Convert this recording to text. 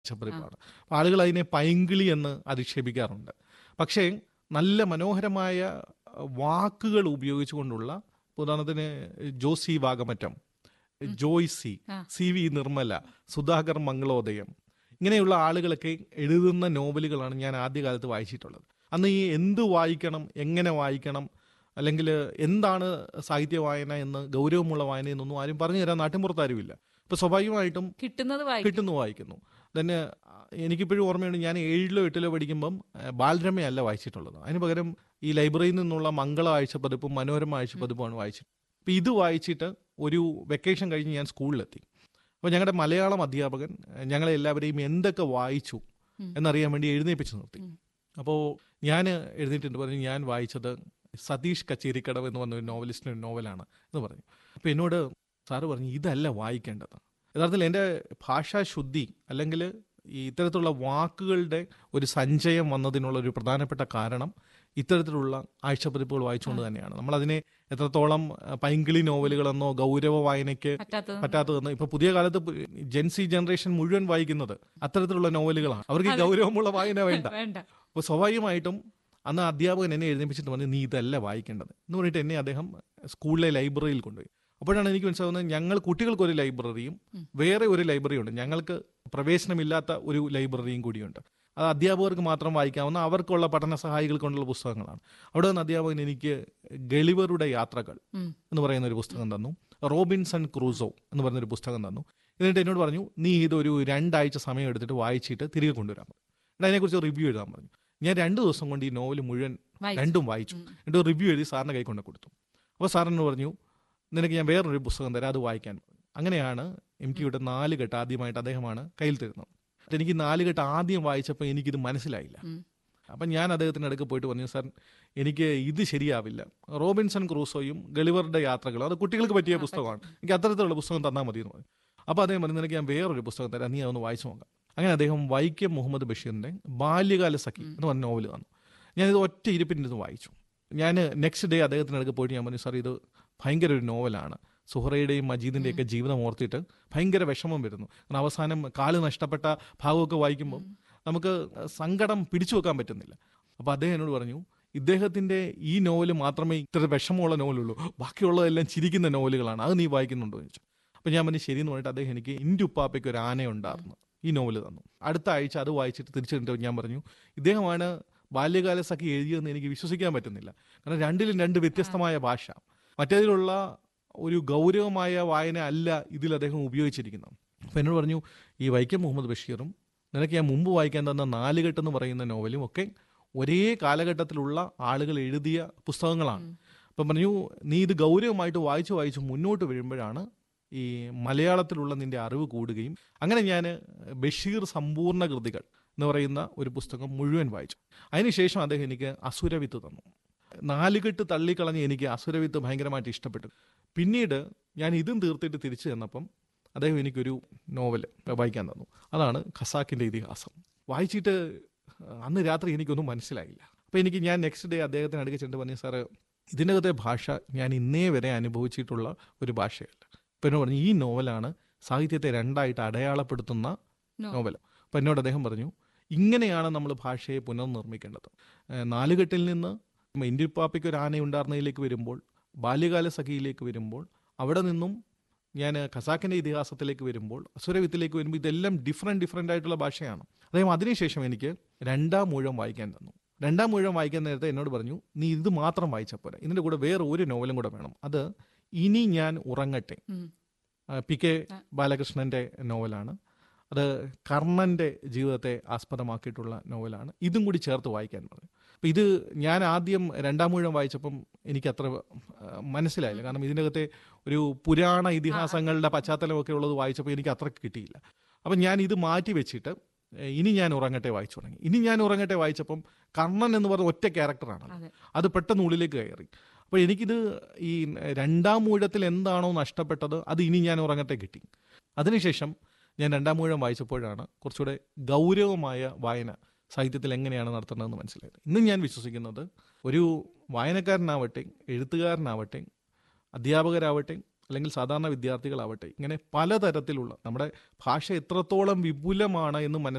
പച്ചപ്പറിപ്പാണ്. അപ്പോൾ ആളുകൾ അതിനെ പൈങ്കിളി എന്ന് അധിക്ഷേപിക്കാറുണ്ട്. പക്ഷേ നല്ല മനോഹരമായ വാക്കുകൾ ഉപയോഗിച്ചുകൊണ്ടുള്ള, ഉദാഹരണത്തിന് ജോസി വാഗമറ്റം, ജോയ്സി, ആ. CV നിർമ്മല, സുധാകർ മംഗളോദയം, ഇങ്ങനെയുള്ള ആളുകളൊക്കെ എഴുതുന്ന നോവലുകളാണ് ഞാൻ ആദ്യകാലത്ത് വായിച്ചിട്ടുള്ളത്. അന്ന് ഈ എന്ത് വായിക്കണം, എങ്ങനെ വായിക്കണം, അല്ലെങ്കിൽ എന്താണ് സാഹിത്യ വായന എന്ന്, ഗൗരവമുള്ള വായന എന്നൊന്നും ആരും പറഞ്ഞു തരാൻ നാട്ടിൻപുറത്താരുമില്ല. അപ്പോൾ സ്വാഭാവികമായിട്ടും കിട്ടുന്നത് വായിക്കും. കിട്ടുന്നു വായിക്കുന്നു. തന്നെ എനിക്കിപ്പോഴും ഓർമ്മയുണ്ട്, ഞാൻ 7ലോ 8ലോ പഠിക്കുമ്പം ബാലരമയല്ല വായിച്ചിട്ടുള്ളത്. അതിന് പകരം ഈ ലൈബ്രറിയിൽ നിന്നുള്ള മംഗള ആഴ്ചപ്പതിപ്പും മനോരമ ആഴ്ചപ്പതിപ്പുമാണ് വായിച്ചത്. അപ്പോൾ ഇത് വായിച്ചിട്ട് ഒരു വെക്കേഷൻ കഴിഞ്ഞ് ഞാൻ സ്കൂളിലെത്തി. അപ്പോൾ ഞങ്ങളുടെ മലയാളം അധ്യാപകൻ ഞങ്ങളെ എല്ലാവരെയും എന്തൊക്കെ വായിച്ചു എന്നറിയാൻ വേണ്ടി എഴുന്നേൽപ്പിച്ച് നിർത്തി. അപ്പോൾ ഞാൻ എഴുന്നേറ്റിട്ട് പറഞ്ഞു, ഞാൻ വായിച്ചത് സതീഷ് കച്ചേരിക്കടവ് എന്ന് പറഞ്ഞ ഒരു നോവലിസ്റ്റിൻ്റെ നോവലാണ് എന്ന് പറഞ്ഞു. അപ്പോൾ എന്നോട് സാറ് പറഞ്ഞു, ഇതല്ല വായിക്കേണ്ടത്. യഥാർത്ഥത്തിൽ എൻ്റെ ഭാഷാശുദ്ധി അല്ലെങ്കിൽ ഈ ഇത്തരത്തിലുള്ള വാക്കുകളുടെ ഒരു സഞ്ചയം വന്നതിനുള്ള ഒരു പ്രധാനപ്പെട്ട കാരണം ഇത്തരത്തിലുള്ള ആഴ്ചപ്പതിപ്പുകൾ വായിച്ചുകൊണ്ട് തന്നെയാണ്. നമ്മളതിനെ എത്രത്തോളം പൈങ്കിളി നോവലുകളെന്നോ ഗൗരവ വായനയ്ക്ക് പറ്റാത്തതെന്നോ, ഇപ്പൊ പുതിയ കാലത്ത് ജെൻസി ജനറേഷൻ മുഴുവൻ വായിക്കുന്നത് അത്തരത്തിലുള്ള നോവലുകളാണ്. അവർക്ക് ഗൗരവമുള്ള വായന വേണ്ട. അപ്പോൾ സ്വാഭാവികമായിട്ടും അന്ന് അധ്യാപകൻ എന്നെ എഴുന്നേൽപ്പിച്ചിട്ട് പറഞ്ഞു, നീ ഇതല്ല വായിക്കേണ്ടത് എന്ന് പറഞ്ഞിട്ട് എന്നെ അദ്ദേഹം സ്കൂളിലെ ലൈബ്രറിയിൽ കൊണ്ടുപോയി. അപ്പോഴാണ് എനിക്ക് മനസ്സിലാവുന്നത്, ഞങ്ങൾ കുട്ടികൾക്കൊരു ലൈബ്രറിയും വേറെ ഒരു ലൈബ്രറിയുണ്ട്, ഞങ്ങൾക്ക് പ്രവേശനമില്ലാത്ത ഒരു ലൈബ്രറിയും കൂടിയുണ്ട്. അത് അധ്യാപകർക്ക് മാത്രം വായിക്കാവുന്ന അവർക്കുള്ള പഠന സഹായികൾ കൊണ്ടുള്ള പുസ്തകങ്ങളാണ്. അവിടെ നിന്ന് അധ്യാപകൻ എനിക്ക് ഗളിവറുടെ യാത്രകൾ എന്ന് പറയുന്ന ഒരു പുസ്തകം തന്നു, റോബിൻസൺ ക്രൂസോ എന്ന് പറയുന്നൊരു പുസ്തകം തന്നു. എന്നിട്ട് എന്നോട് പറഞ്ഞു, നീ ഇതൊരു 2 ആഴ്ച സമയം എടുത്തിട്ട് വായിച്ചിട്ട് തിരികെ കൊണ്ടുവരാൻ പറഞ്ഞു. എന്നിട്ട് അതിനെക്കുറിച്ച് റിവ്യൂ എഴുതാൻ പറഞ്ഞു. ഞാൻ 2 ദിവസം കൊണ്ട് ഈ നോവൽ മുഴുവൻ രണ്ടും വായിച്ചു. എന്നിട്ട് റിവ്യൂ എഴുതി സാറിന് കൈ കൊണ്ട് കൊടുത്തു. അപ്പോൾ സാറിനോട് പറഞ്ഞു, നിനക്ക് ഞാൻ വേറൊരു പുസ്തകം തരാം, അത് വായിക്കാൻ പറഞ്ഞു. അങ്ങനെയാണ് MTയുടെ 4 കെട്ട് ആദ്യമായിട്ട് അദ്ദേഹമാണ് കയ്യിൽ തരുന്നത്. എനിക്ക് 4 കെട്ട് ആദ്യം വായിച്ചപ്പോൾ എനിക്കിത് മനസ്സിലായില്ല. അപ്പം ഞാൻ അദ്ദേഹത്തിൻ്റെ അടുക്ക് പോയിട്ട് പറഞ്ഞു, സാർ എനിക്ക് ഇത് ശരിയാവില്ല, റോബിൻസൺ ക്രൂസോയും ഗളിവറുടെ യാത്രകളും അത് കുട്ടികൾക്ക് പറ്റിയ പുസ്തകമാണ്, എനിക്ക് അത്തരത്തിലുള്ള പുസ്തകം തന്നാൽ മതി എന്ന് പറഞ്ഞു. അപ്പോൾ അദ്ദേഹം പറഞ്ഞു, നിനക്ക് ഞാൻ വേറൊരു പുസ്തകം തരാം, നീ അതൊന്ന് വായിച്ചു നോക്കാം. അങ്ങനെ അദ്ദേഹം വൈക്കം മുഹമ്മദ് ബഷീറിൻ്റെ ബാല്യകാല സഖി എന്ന് പറഞ്ഞ നോവൽ തന്നു. ഞാനിത് ഒറ്റ ഇരിപ്പിൻ്റെ ഇത് വായിച്ചു. ഞാൻ നെക്സ്റ്റ് ഡേ അദ്ദേഹത്തിൻ്റെ അടുക്ക് പോയിട്ട് ഞാൻ പറഞ്ഞു, സാർ ഇത് ഭയങ്കര ഒരു നോവലാണ്, സുഹറയുടെയും മജീദിൻ്റെയൊക്കെ ജീവിതം ഓർത്തിട്ട് ഭയങ്കര വിഷമം വരുന്നു. കാരണം അവസാനം കാല് നഷ്ടപ്പെട്ട ഭാഗമൊക്കെ വായിക്കുമ്പോൾ നമുക്ക് സങ്കടം പിടിച്ചു വെക്കാൻ പറ്റുന്നില്ല. അപ്പോൾ അദ്ദേഹം എന്നോട് പറഞ്ഞു, ഇദ്ദേഹത്തിൻ്റെ ഈ നോവൽ മാത്രമേ ഇത്ര വിഷമമുള്ള നോവലുള്ളൂ, ബാക്കിയുള്ളതെല്ലാം ചിരിക്കുന്ന നോവലുകളാണ്, അത് നീ വായിക്കുന്നുണ്ടോ എന്ന് ചോദിച്ചു. അപ്പോൾ ഞാൻ പറഞ്ഞു ശരിയെന്ന് പറഞ്ഞിട്ട് അദ്ദേഹം എനിക്ക് എൻ്റെ ഉപ്പാപ്പയ്ക്ക് ഒരു ആനയുണ്ടായിരുന്നു ഈ നോവൽ തന്നു. അടുത്ത ആഴ്ച അത് വായിച്ചിട്ട് തിരിച്ചിട്ട് ഞാൻ പറഞ്ഞു, ഇദ്ദേഹമാണ് ബാല്യകാല സഖി എഴുതിയതെന്ന് എനിക്ക് വിശ്വസിക്കാൻ പറ്റുന്നില്ല. കാരണം രണ്ടിലും 2 വ്യത്യസ്തമായ ഭാഷ, മറ്റേതിലുള്ള ഒരു ഗൗരവമായ വായന അല്ല ഇതിൽ അദ്ദേഹം ഉപയോഗിച്ചിരിക്കുന്നത്. അപ്പോൾ എന്നോട് പറഞ്ഞു, ഈ വൈക്കം മുഹമ്മദ് ബഷീറും നിനക്ക് ഞാൻ മുമ്പ് വായിക്കാൻ തന്ന 4 കെട്ട് എന്ന് പറയുന്ന നോവലും ഒക്കെ ഒരേ കാലഘട്ടത്തിലുള്ള ആളുകൾ എഴുതിയ പുസ്തകങ്ങളാണ്. അപ്പം പറഞ്ഞു, നീ ഇത് ഗൗരവമായിട്ട് വായിച്ച് മുന്നോട്ട് വരുമ്പോഴാണ് ഈ മലയാളത്തിലുള്ള നിൻ്റെ അറിവ് കൂടുകയും. അങ്ങനെ ഞാൻ ബഷീർ സമ്പൂർണ്ണ കൃതികൾ എന്ന് പറയുന്ന ഒരു പുസ്തകം മുഴുവൻ വായിച്ചു. അതിനുശേഷം അദ്ദേഹം എനിക്ക് അസുരവിത്ത് തന്നു. 4 കെട്ട് തള്ളിക്കളഞ്ഞ് എനിക്ക് അസുരവിത്ത് ഭയങ്കരമായിട്ട് ഇഷ്ടപ്പെട്ടു. പിന്നീട് ഞാൻ ഇതും തീർത്തിട്ട് തിരിച്ചു ചെന്നപ്പം അദ്ദേഹം എനിക്കൊരു നോവൽ വായിക്കാൻ തന്നു. അതാണ് ഖസാക്കിൻ്റെ ഇതിഹാസം. വായിച്ചിട്ട് അന്ന് രാത്രി എനിക്കൊന്നും മനസ്സിലായില്ല. അപ്പോൾ ഞാൻ നെക്സ്റ്റ് ഡേ അദ്ദേഹത്തിന് അടുത്ത് ചെന്ന് പറഞ്ഞു, സാറ് ഇതിനകത്തെ ഭാഷ ഞാൻ ഇന്നേ വരെ അനുഭവിച്ചിട്ടുള്ള ഒരു ഭാഷയല്ല. അപ്പോൾ എന്നോട് പറഞ്ഞു, ഈ നോവലാണ് സാഹിത്യത്തെ 2ആയിട്ട് അടയാളപ്പെടുത്തുന്ന നോവൽ. അപ്പോൾ എന്നോട് അദ്ദേഹം പറഞ്ഞു, ഇങ്ങനെയാണ് നമ്മൾ ഭാഷയെ പുനർനിർമ്മിക്കേണ്ടത്. 4 കെട്ടിൽ നിന്ന് എൻ്റെ ഉപ്പാപ്പയ്ക്ക് ഒരു ആനയുണ്ടായിരുന്നതിലേക്ക് വരുമ്പോൾ, ബാല്യകാല സഖിയിലേക്ക് വരുമ്പോൾ, അവിടെ നിന്നും ഞാൻ ഖസാക്കിൻ്റെ ഇതിഹാസത്തിലേക്ക് വരുമ്പോൾ, അസുരവിത്തിലേക്ക് വരുമ്പോൾ, ഇതെല്ലാം ഡിഫറെൻ്റ് ആയിട്ടുള്ള ഭാഷയാണ്. അദ്ദേഹം അതിനുശേഷം എനിക്ക് 2ാം ഊഴം വായിക്കാൻ തന്നു. 2ാം ഊഴം വായിക്കാൻ നേരത്തെ എന്നോട് പറഞ്ഞു, നീ ഇത് മാത്രം വായിച്ചാൽ പോരാ, ഇതിൻ്റെ കൂടെ വേറെ ഒരു നോവലും കൂടെ വേണം. അത് ഇനി ഞാൻ ഉറങ്ങട്ടെ, PK ബാലകൃഷ്ണൻ്റെ നോവലാണ്. അത് കർണൻ്റെ ജീവിതത്തെ ആസ്പദമാക്കിയിട്ടുള്ള നോവലാണ്. ഇതും കൂടി ചേർത്ത് വായിക്കാൻ പറഞ്ഞു. അപ്പം ഇത് ഞാൻ ആദ്യം 2ാം ഊഴം വായിച്ചപ്പം എനിക്കത്ര മനസ്സിലായില്ല. കാരണം ഇതിനകത്തെ ഒരു പുരാണ ഇതിഹാസങ്ങളുടെ പശ്ചാത്തലമൊക്കെ ഉള്ളത് വായിച്ചപ്പോൾ എനിക്ക് അത്ര കിട്ടിയില്ല. അപ്പം ഞാൻ ഇത് മാറ്റി വെച്ചിട്ട് ഇനി ഞാൻ ഉറങ്ങട്ടെ വായിച്ചു തുടങ്ങി. ഇനി ഞാൻ ഉറങ്ങട്ടെ വായിച്ചപ്പം കർണൻ എന്ന് പറഞ്ഞ ഒറ്റ ക്യാരക്ടറാണ്, അത് പെട്ടെന്ന് ഉള്ളിലേക്ക് കയറി. അപ്പോൾ എനിക്കിത് ഈ 2ാം ഊഴത്തിൽ എന്താണോ നഷ്ടപ്പെട്ടത് അത് ഇനി ഞാൻ ഉറങ്ങട്ടെ കിട്ടി. അതിനുശേഷം ഞാൻ 2ാം ഊഴം വായിച്ചപ്പോഴാണ് കുറച്ചുകൂടെ ഗൗരവമായ വായന സാഹിത്യത്തിൽ എങ്ങനെയാണ് നടത്തേണ്ടതെന്ന് മനസ്സിലായത്. ഇന്നും ഞാൻ വിശ്വസിക്കുന്നത്, ഒരു വായനക്കാരനാവട്ടെ, എഴുത്തുകാരനാവട്ടെ, അധ്യാപകരാവട്ടെ, അല്ലെങ്കിൽ സാധാരണ വിദ്യാർത്ഥികളാവട്ടെ, ഇങ്ങനെ പലതരത്തിലുള്ള നമ്മുടെ ഭാഷ എത്രത്തോളം വിപുലമാണ് എന്ന്